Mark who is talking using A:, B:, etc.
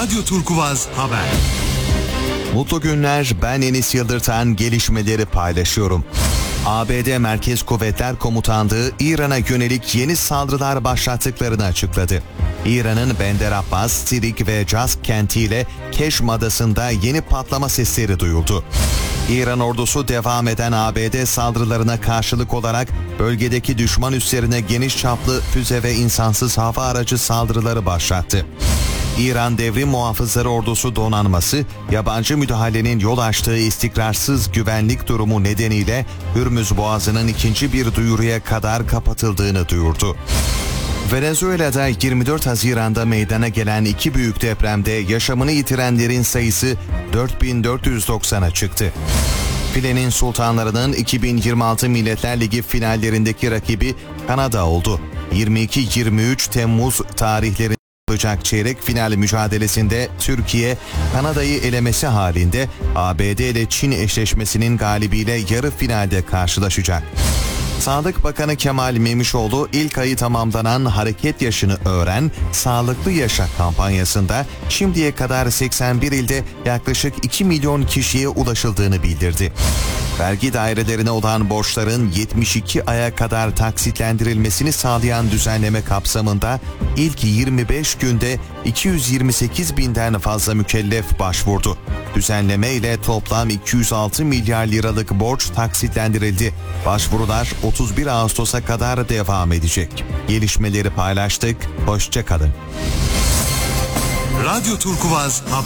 A: Radyo Turkuvaz Haber.
B: Mutlu günler, ben Enis Yıldırtan, gelişmeleri paylaşıyorum. ABD Merkez Kuvvetler Komutanlığı İran'a yönelik yeni saldırılar başlattıklarını açıkladı. İran'ın Bender Abbas, Sirik ve Cazk kentiyle Keşm adasında yeni patlama sesleri duyuldu. İran ordusu devam eden ABD saldırılarına karşılık olarak bölgedeki düşman üslerine geniş çaplı füze ve insansız hava aracı saldırıları başlattı. İran Devrim Muhafızları Ordusu donanması, yabancı müdahalenin yol açtığı istikrarsız güvenlik durumu nedeniyle Hürmüz Boğazı'nın ikinci bir duyuruya kadar kapatıldığını duyurdu. Venezuela'da 24 Haziran'da meydana gelen iki büyük depremde yaşamını yitirenlerin sayısı 4490'a çıktı. Filenin sultanlarının 2026 Milletler Ligi finallerindeki rakibi Kanada oldu. 22-23 Temmuz tarihleri olacak çeyrek final mücadelesinde Türkiye, Kanada'yı elemesi halinde ABD ile Çin eşleşmesinin galibiyle yarı finalde karşılaşacak. Sağlık Bakanı Kemal Memişoğlu ilk ayı tamamlanan Hareket Yaşını Öğren, Sağlıklı Yaşa kampanyasında şimdiye kadar 81 ilde yaklaşık 2 milyon kişiye ulaşıldığını bildirdi. Vergi dairelerine olan borçların 72 aya kadar taksitlendirilmesini sağlayan düzenleme kapsamında ilk 25 günde 228 binden fazla mükellef başvurdu. Düzenleme ile toplam 206 milyar liralık borç taksitlendirildi. Başvurular 31 Ağustos'a kadar devam edecek. Gelişmeleri paylaştık. Hoşça kalın.
A: Radyo Turkuvaz Haber.